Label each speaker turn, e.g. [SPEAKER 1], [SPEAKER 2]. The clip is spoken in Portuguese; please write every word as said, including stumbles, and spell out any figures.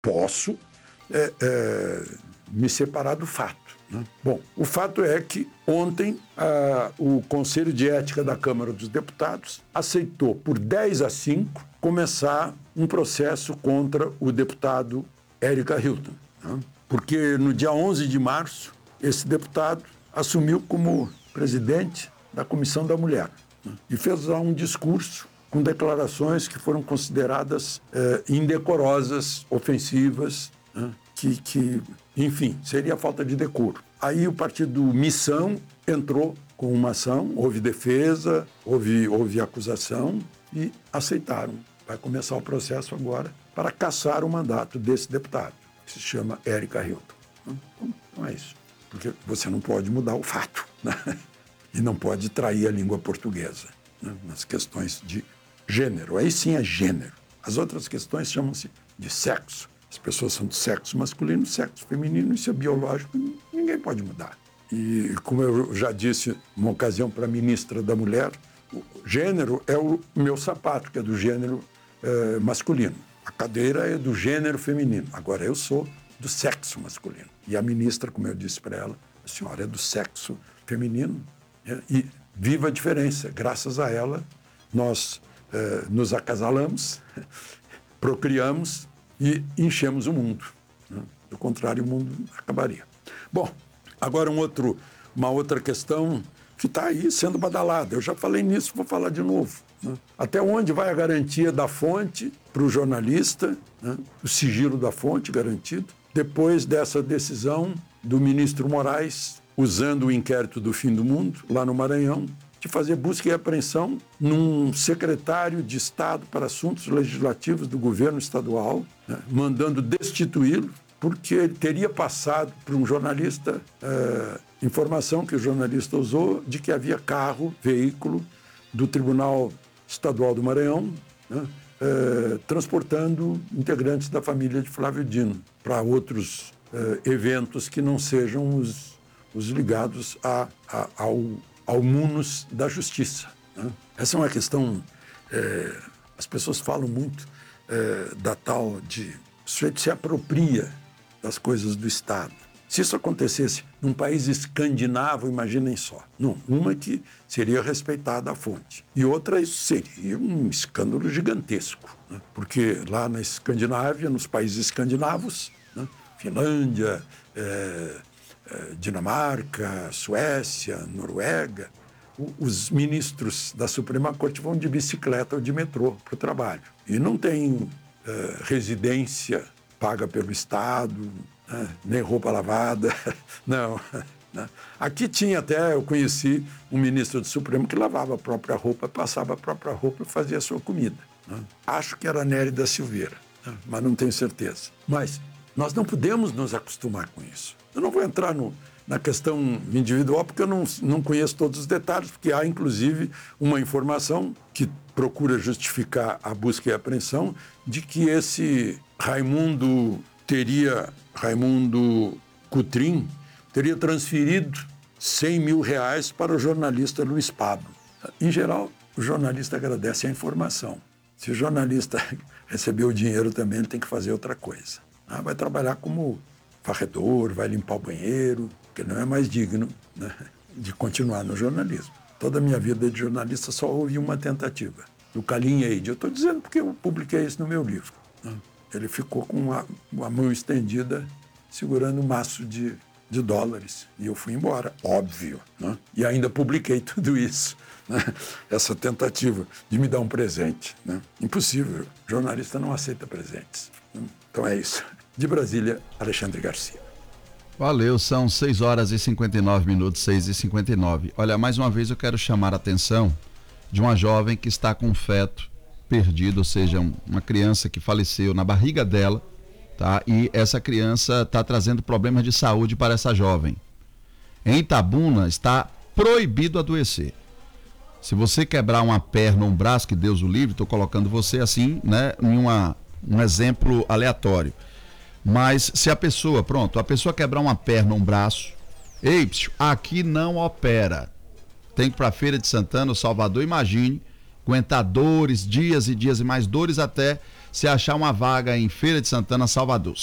[SPEAKER 1] posso é, é, me separar do fato. Né? Bom, o fato é que ontem a, o Conselho de Ética da Câmara dos Deputados aceitou por dez a cinco começar um processo contra o deputado Érica Hilton. Né? Porque no dia onze de março, esse deputado assumiu como presidente da Comissão da Mulher, né? E fez lá um discurso com declarações que foram consideradas eh, indecorosas, ofensivas, né? que, que, enfim, seria falta de decoro. Aí o partido Missão entrou com uma ação, houve defesa, houve, houve acusação e aceitaram. Vai começar o processo agora para cassar o mandato desse deputado, que se chama Érica Hilton. Então, então é isso. Porque você não pode mudar o fato, né? E não pode trair a língua portuguesa, né? Nas questões de gênero. Aí sim é gênero. As outras questões chamam-se de sexo. As pessoas são do sexo masculino, sexo feminino, isso é biológico, ninguém pode mudar. E como eu já disse numa ocasião para a ministra da Mulher, o gênero é o meu sapato, que é do gênero eh, masculino. A cadeira é do gênero feminino. Agora eu sou do sexo masculino. E a ministra, como eu disse para ela, a senhora é do sexo feminino. E viva a diferença. Graças a ela, nós eh, nos acasalamos, procriamos e enchemos o mundo. Né? Do contrário, o mundo acabaria. Bom, agora um outro, uma outra questão que está aí sendo badalada. Eu já falei nisso, vou falar de novo. Né? Até onde vai a garantia da fonte para o jornalista, né? O sigilo da fonte garantido, depois dessa decisão do ministro Moraes, usando o inquérito do fim do mundo, lá no Maranhão, de fazer busca e apreensão num secretário de Estado para Assuntos Legislativos do governo estadual, né, mandando destituí-lo, porque ele teria passado para um jornalista eh, informação que o jornalista usou de que havia carro, veículo do Tribunal Estadual do Maranhão, né, eh, transportando integrantes da família de Flávio Dino para outros eh, eventos que não sejam os, os ligados a, a, ao ao munus da justiça. Né? Essa é uma questão, é, as pessoas falam muito é, da tal de, o sujeito se apropria das coisas do Estado. Se isso acontecesse num país escandinavo, imaginem só. Não, uma que seria respeitada a fonte. E outra, isso seria um escândalo gigantesco. Né? Porque lá na Escandinávia, nos países escandinavos, né? Finlândia, é, Dinamarca, Suécia, Noruega, os ministros da Suprema Corte vão de bicicleta ou de metrô para o trabalho. E não tem uh, residência paga pelo Estado, né? Nem roupa lavada, não. Né? Aqui tinha até, eu conheci um ministro do Supremo que lavava a própria roupa, passava a própria roupa e fazia a sua comida. Né? Acho que era Nery da Silveira, né? Mas não tenho certeza. Mas nós não podemos nos acostumar com isso. Eu não vou entrar no, na questão individual, porque eu não, não conheço todos os detalhes, porque há, inclusive, uma informação que procura justificar a busca e a apreensão de que esse Raimundo teria, Raimundo Cutrim, teria transferido cem mil reais para o jornalista Luiz Pablo. Em geral, o jornalista agradece a informação. Se o jornalista recebeu o dinheiro também, ele tem que fazer outra coisa. Ah, vai trabalhar como varredor, vai limpar o banheiro, porque não é mais digno, né, de continuar no jornalismo. Toda a minha vida de jornalista só houve uma tentativa, do Calin Eide. Eu estou dizendo porque eu publiquei isso no meu livro. Né? Ele ficou com a, a mão estendida, segurando um maço de, de dólares. E eu fui embora, óbvio. Né? E ainda publiquei tudo isso, né? Essa tentativa de me dar um presente. Né? Impossível, jornalista não aceita presentes. Né? Então é isso. De Brasília, Alexandre Garcia.
[SPEAKER 2] Valeu, são seis horas e cinquenta e nove minutos, seis e cinquenta e nove. Olha, mais uma vez eu quero chamar a atenção de uma jovem que está com um feto perdido, ou seja, uma criança que faleceu na barriga dela, tá? E essa criança está trazendo problemas de saúde para essa jovem. Em Itabuna está proibido adoecer. Se você quebrar uma perna ou um braço, que Deus o livre, estou colocando você assim, né, em uma, um exemplo aleatório. Mas se a pessoa, pronto, a pessoa quebrar uma perna ou um braço, ei, aqui não opera. Tem que ir para a Feira de Santana, o Salvador, imagine, aguentar dores, dias e dias e mais dores até se achar uma vaga em Feira de Santana, Salvador.